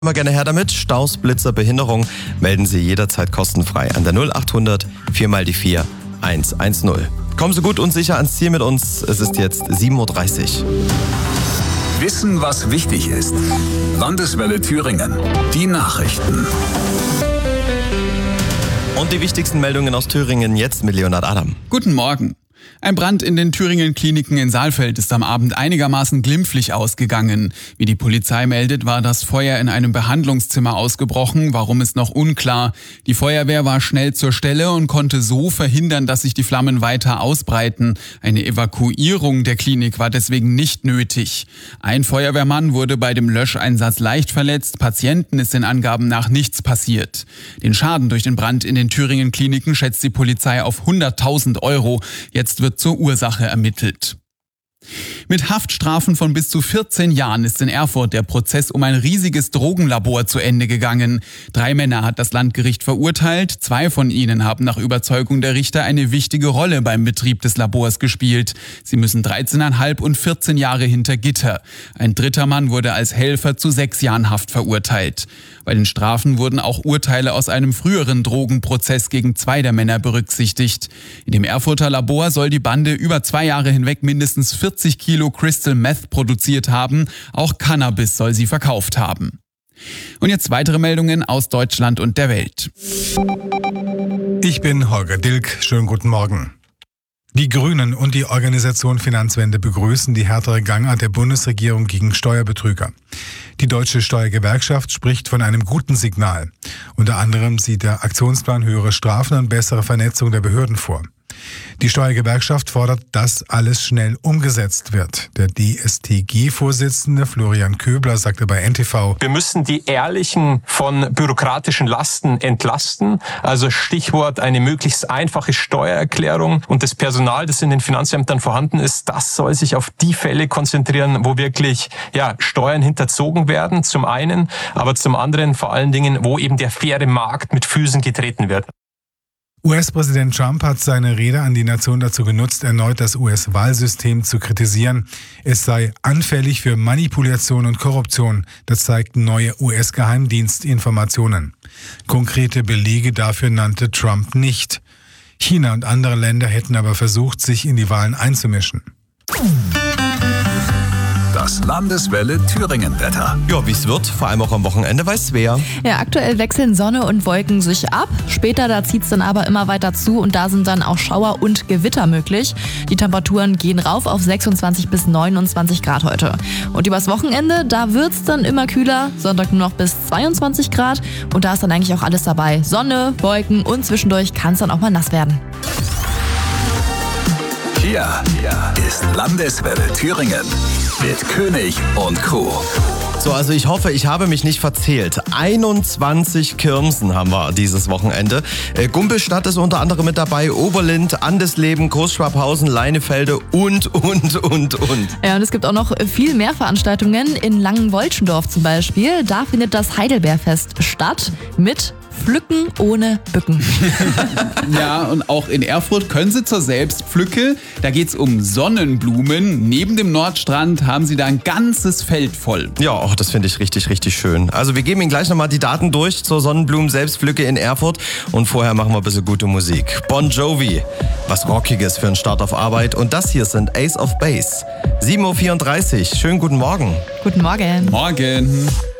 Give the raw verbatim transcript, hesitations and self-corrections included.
Immer gerne her damit. Staus, Blitzer, Behinderung melden Sie jederzeit kostenfrei an der null achthundert vier mal die vier eins eins null. Kommen Sie gut und sicher ans Ziel mit uns. Es ist jetzt sieben Uhr dreißig. Wissen, was wichtig ist. Landeswelle Thüringen. Die Nachrichten. Und die wichtigsten Meldungen aus Thüringen jetzt mit Leonhard Adam. Guten Morgen. Ein Brand in den Thüringen-Kliniken in Saalfeld ist am Abend einigermaßen glimpflich ausgegangen. Wie die Polizei meldet, war das Feuer in einem Behandlungszimmer ausgebrochen. Warum ist noch unklar. Die Feuerwehr war schnell zur Stelle und konnte so verhindern, dass sich die Flammen weiter ausbreiten. Eine Evakuierung der Klinik war deswegen nicht nötig. Ein Feuerwehrmann wurde bei dem Löscheinsatz leicht verletzt. Patienten ist den Angaben nach nichts passiert. Den Schaden durch den Brand in den Thüringen-Kliniken schätzt die Polizei auf hunderttausend Euro. Jetzt wird zur Ursache ermittelt. Mit Haftstrafen von bis zu vierzehn Jahren ist in Erfurt der Prozess um ein riesiges Drogenlabor zu Ende gegangen. Drei Männer hat das Landgericht verurteilt. Zwei von ihnen haben nach Überzeugung der Richter eine wichtige Rolle beim Betrieb des Labors gespielt. Sie müssen dreizehn Komma fünf und vierzehn Jahre hinter Gitter. Ein dritter Mann wurde als Helfer zu sechs Jahren Haft verurteilt. Bei den Strafen wurden auch Urteile aus einem früheren Drogenprozess gegen zwei der Männer berücksichtigt. In dem Erfurter Labor soll die Bande über zwei Jahre hinweg mindestens vierzig Kilo Crystal Meth produziert haben. Auch Cannabis soll sie verkauft haben. Und jetzt weitere Meldungen aus Deutschland und der Welt. Ich bin Holger Dilk. Schönen guten Morgen. Die Grünen und die Organisation Finanzwende begrüßen die härtere Gangart der Bundesregierung gegen Steuerbetrüger. Die Deutsche Steuergewerkschaft spricht von einem guten Signal. Unter anderem sieht der Aktionsplan höhere Strafen und bessere Vernetzung der Behörden vor. Die Steuergewerkschaft fordert, dass alles schnell umgesetzt wird. Der D S T G-Vorsitzende Florian Köbler sagte bei N T V: Wir müssen die Ehrlichen von bürokratischen Lasten entlasten. Also Stichwort eine möglichst einfache Steuererklärung. Und das Personal, das in den Finanzämtern vorhanden ist, das soll sich auf die Fälle konzentrieren, wo wirklich ja, Steuern hinterzogen werden, zum einen, aber zum anderen vor allen Dingen, wo eben der faire Markt mit Füßen getreten wird. U S-Präsident Trump hat seine Rede an die Nation dazu genutzt, erneut das U S-Wahlsystem zu kritisieren. Es sei anfällig für Manipulation und Korruption. Das zeigten neue U S-Geheimdienstinformationen. Konkrete Belege dafür nannte Trump nicht. China und andere Länder hätten aber versucht, sich in die Wahlen einzumischen. Das Landeswelle Thüringen-Wetter. Ja, wie es wird, vor allem auch am Wochenende, weiß wer. Ja, aktuell wechseln Sonne und Wolken sich ab. Später, da zieht es dann aber immer weiter zu und da sind dann auch Schauer und Gewitter möglich. Die Temperaturen gehen rauf auf sechsundzwanzig bis neunundzwanzig Grad heute. Und übers Wochenende, da wird es dann immer kühler. Sonntag nur noch bis zweiundzwanzig Grad und da ist dann eigentlich auch alles dabei. Sonne, Wolken und zwischendurch kann es dann auch mal nass werden. Hier ist Landeswelle Thüringen mit König und Co. So, also ich hoffe, ich habe mich nicht verzählt. einundzwanzig Kirmsen haben wir dieses Wochenende. Äh, Gumpelstadt ist unter anderem mit dabei, Oberlind, Andesleben, Großschwabhausen, Leinefelde und, und, und, und. Ja, und es gibt auch noch viel mehr Veranstaltungen. In Langenwolschendorf zum Beispiel, da findet das Heidelbeerfest statt mit Pflücken ohne Bücken. Ja, und auch in Erfurt können Sie zur Selbstpflücke. Da geht's um Sonnenblumen. Neben dem Nordstrand haben Sie da ein ganzes Feld voll. Ja, auch das finde ich richtig, richtig schön. Also wir geben Ihnen gleich nochmal die Daten durch zur Sonnenblumen-Selbstpflücke in Erfurt. Und vorher machen wir ein bisschen gute Musik. Bon Jovi, was Rockiges für einen Start auf Arbeit. Und das hier sind Ace of Base. sieben Uhr vierunddreißig. Schönen guten Morgen. Guten Morgen. Morgen.